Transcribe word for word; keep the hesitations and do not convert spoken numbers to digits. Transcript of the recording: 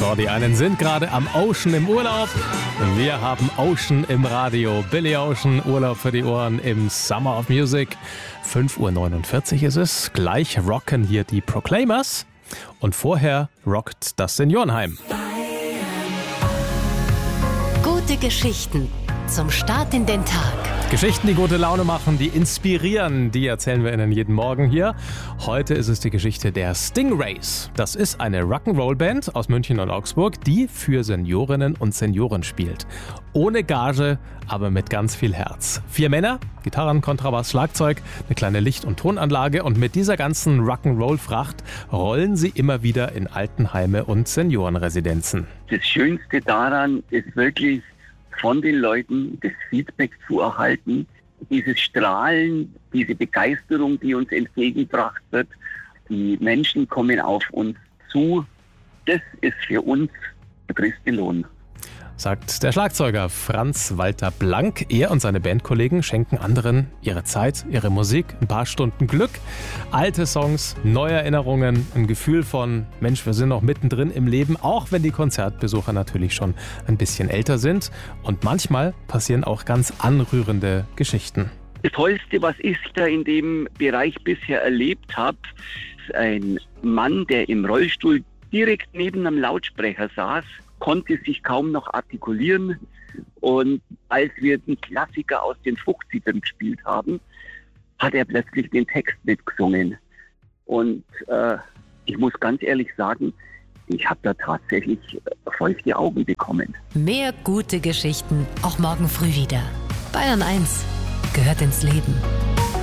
So, die einen sind gerade am Ocean im Urlaub. Wir haben Ocean im Radio. Billy Ocean, Urlaub für die Ohren im Summer of Music. fünf Uhr neunundvierzig ist es. Gleich rocken hier die Proclaimers. Und vorher rockt das Seniorenheim. Gute Geschichten zum Start in den Tag. Geschichten, die gute Laune machen, die inspirieren, die erzählen wir Ihnen jeden Morgen hier. Heute ist es die Geschichte der Stingrays. Das ist eine Rock'n'Roll-Band aus München und Augsburg, die für Seniorinnen und Senioren spielt. Ohne Gage, aber mit ganz viel Herz. Vier Männer, Gitarren, Kontrabass, Schlagzeug, eine kleine Licht- und Tonanlage und mit dieser ganzen Rock'n'Roll-Fracht rollen sie immer wieder in Altenheime und Seniorenresidenzen. Das Schönste daran ist wirklich, von den Leuten das Feedback zu erhalten, dieses Strahlen, diese Begeisterung, die uns entgegengebracht wird. Die Menschen kommen auf uns zu. Das ist für uns der größte Lohn. Sagt der Schlagzeuger Franz Walter Blank. Er und seine Bandkollegen schenken anderen ihre Zeit, ihre Musik, ein paar Stunden Glück. Alte Songs, neue Erinnerungen, ein Gefühl von, Mensch, wir sind noch mittendrin im Leben, auch wenn die Konzertbesucher natürlich schon ein bisschen älter sind. Und manchmal passieren auch ganz anrührende Geschichten. Das Tollste, was ich da in dem Bereich bisher erlebt habe, ist ein Mann, der im Rollstuhl direkt neben einem Lautsprecher saß, konnte sich kaum noch artikulieren, und als wir den Klassiker aus den fünfzigern gespielt haben, hat er plötzlich den Text mitgesungen. Und äh, ich muss ganz ehrlich sagen, ich habe da tatsächlich feuchte Augen bekommen. Mehr gute Geschichten auch morgen früh wieder. Bayern eins gehört ins Leben.